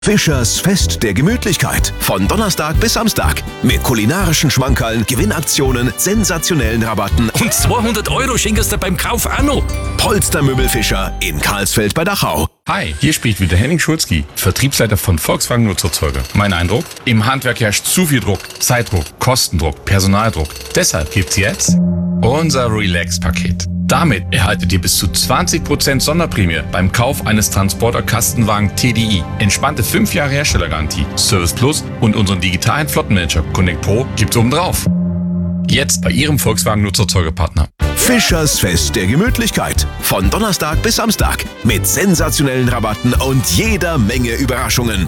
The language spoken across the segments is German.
Fischers Fest der Gemütlichkeit. Von Donnerstag bis Samstag. Mit kulinarischen Schmankerln, Gewinnaktionen, sensationellen Rabatten und 200 € schenkst du beim Kauf auch noch. Polstermöbel Fischer in Karlsfeld bei Dachau. Hi, hier spricht wieder Henning Schulzki, Vertriebsleiter von Volkswagen Nutzerzeuger. Mein Eindruck? Im Handwerk herrscht zu viel Druck. Zeitdruck, Kostendruck, Personaldruck. Deshalb gibt's jetzt unser Relax-Paket. Damit erhaltet ihr bis zu 20% Sonderprämie beim Kauf eines Transporter-Kastenwagen TDI. Entspannte 5 Jahre Herstellergarantie, Service Plus und unseren digitalen Flottenmanager Connect Pro gibt's obendrauf. Jetzt bei Ihrem Volkswagen Nutzerzeugerpartner. Fischers Fest der Gemütlichkeit. Von Donnerstag bis Samstag. Mit sensationellen Rabatten und jeder Menge Überraschungen.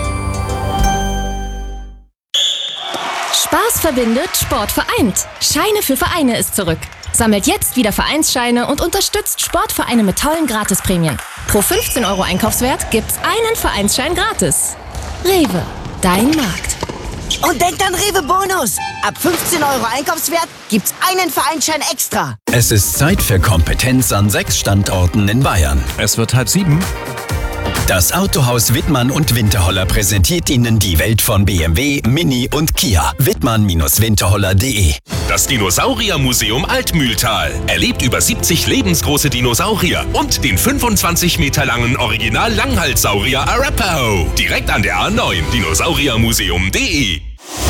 Spaß verbindet, Sport vereint. Scheine für Vereine ist zurück. Sammelt jetzt wieder Vereinsscheine und unterstützt Sportvereine mit tollen Gratisprämien. Pro 15 € Einkaufswert gibt's einen Vereinsschein gratis. Rewe, dein Markt. Und denkt an Rewe Bonus. Ab 15 € Einkaufswert gibt's einen Vereinsschein extra. Es ist Zeit für Kompetenz an 6 Standorten in Bayern. Es wird 6:30. Das Autohaus Wittmann und Winterholler präsentiert Ihnen die Welt von BMW, Mini und Kia. Wittmann-winterholler.de. Das Dinosauriermuseum Altmühltal erlebt über 70 lebensgroße Dinosaurier und den 25 Meter langen Original-Langhalssaurier Arapaho. Direkt an der A9, dinosauriermuseum.de.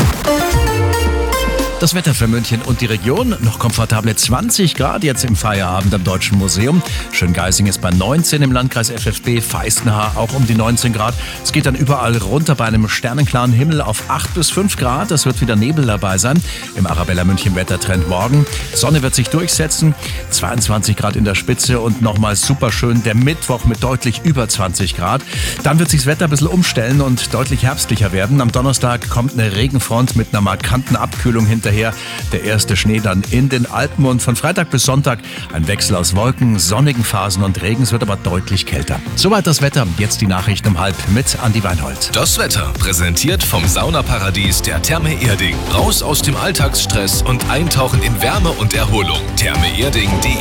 Das Wetter für München und die Region. Noch komfortable 20 Grad jetzt im Feierabend am Deutschen Museum. Schöngeising ist bei 19 im Landkreis FFB, Feistenhaar auch um die 19 Grad. Es geht dann überall runter bei einem sternenklaren Himmel auf 8 bis 5 Grad. Es wird wieder Nebel dabei sein. Im Arabella München Wettertrend morgen. Sonne wird sich durchsetzen. 22 Grad in der Spitze und nochmal super schön der Mittwoch mit deutlich über 20 Grad. Dann wird sich das Wetter ein bisschen umstellen und deutlich herbstlicher werden. Am Donnerstag kommt eine Regenfront mit einer markanten Abkühlung hinterher. Der erste Schnee dann in den Alpen und von Freitag bis Sonntag ein Wechsel aus Wolken, sonnigen Phasen und Regen. Es wird aber deutlich kälter. Soweit das Wetter. Jetzt die Nachrichten um 12:30 mit Andi Weinhold. Das Wetter präsentiert vom Saunaparadies der Therme Erding. Raus aus dem Alltagsstress und eintauchen in Wärme und Erholung. thermeerding.de.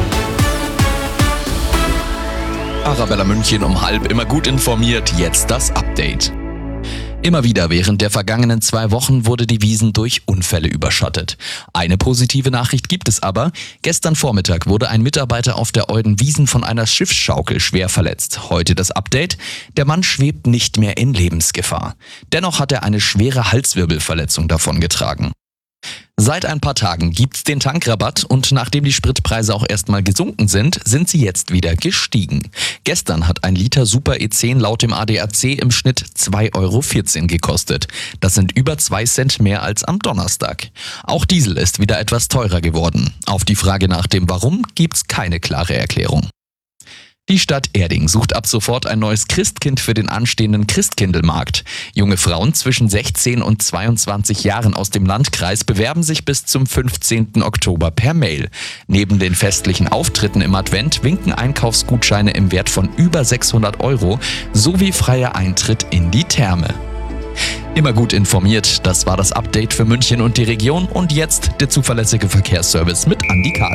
Arabella München um 12:30 immer gut informiert. Jetzt das Update. Immer wieder während der vergangenen 2 Wochen wurde die Wiesn durch Unfälle überschattet. Eine positive Nachricht gibt es aber. Gestern Vormittag wurde ein Mitarbeiter auf der Euden Wiesn von einer Schiffsschaukel schwer verletzt. Heute das Update. Der Mann schwebt nicht mehr in Lebensgefahr. Dennoch hat er eine schwere Halswirbelverletzung davongetragen. Seit ein paar Tagen gibt's den Tankrabatt und nachdem die Spritpreise auch erstmal gesunken sind, sind sie jetzt wieder gestiegen. Gestern hat ein Liter Super E10 laut dem ADAC im Schnitt 2,14 € gekostet. Das sind über 2 Cent mehr als am Donnerstag. Auch Diesel ist wieder etwas teurer geworden. Auf die Frage nach dem Warum gibt's keine klare Erklärung. Die Stadt Erding sucht ab sofort ein neues Christkind für den anstehenden Christkindlmarkt. Junge Frauen zwischen 16 und 22 Jahren aus dem Landkreis bewerben sich bis zum 15. Oktober per Mail. Neben den festlichen Auftritten im Advent winken Einkaufsgutscheine im Wert von über 600 € sowie freier Eintritt in die Therme. Immer gut informiert, das war das Update für München und die Region und jetzt der zuverlässige Verkehrsservice mit Andi Karg.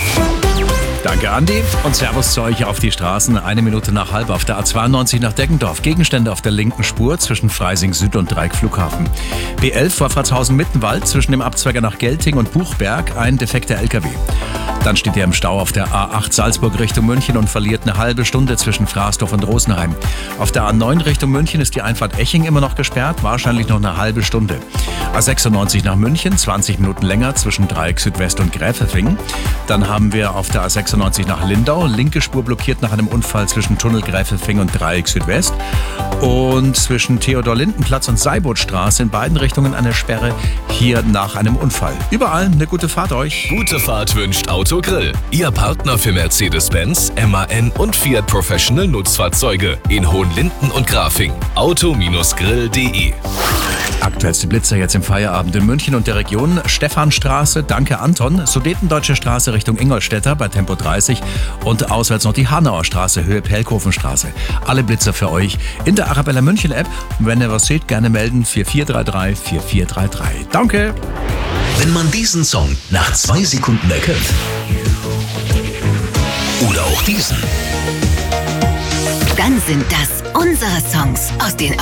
Danke, Andi. Und Servus zu euch auf die Straßen. 1 Minute nach 12 auf der A92 nach Deggendorf. Gegenstände auf der linken Spur zwischen Freising Süd und Dreieck Flughafen. B11 Wolfratshausen-Mittenwald zwischen dem Abzweiger nach Gelting und Buchberg ein defekter LKW. Dann steht ihr im Stau auf der A8 Salzburg Richtung München und verliert eine halbe Stunde zwischen Fraßdorf und Rosenheim. Auf der A9 Richtung München ist die Einfahrt Eching immer noch gesperrt, wahrscheinlich noch eine halbe Stunde. A96 nach München, 20 Minuten länger zwischen Dreieck Südwest und Gräfelfing. Dann haben wir auf der A96 nach Lindau, linke Spur blockiert nach einem Unfall zwischen Tunnel Gräfelfing und Dreieck Südwest. Und zwischen Theodor-Lindenplatz und Seibothstraße in beiden Richtungen eine Sperre, hier nach einem Unfall. Überall eine gute Fahrt euch. Gute Fahrt wünscht Autogrill. Ihr Partner für Mercedes-Benz, MAN und Fiat Professional Nutzfahrzeuge in Hohenlinden und Grafing. Auto-grill.de. Aktuellste Blitzer jetzt im Feierabend in München und der Region. Stephanstraße, danke Anton. Sudetendeutsche Straße Richtung Ingolstädter bei Tempo 30 und auswärts noch die Hanauer Straße, Höhe Pelkhofenstraße. Alle Blitzer für euch in der Arabella München App. Und wenn ihr was seht, gerne melden 4433 4433. Danke. Wenn man diesen Song nach 2 Sekunden erkennt oder auch diesen, dann sind das unsere Songs aus den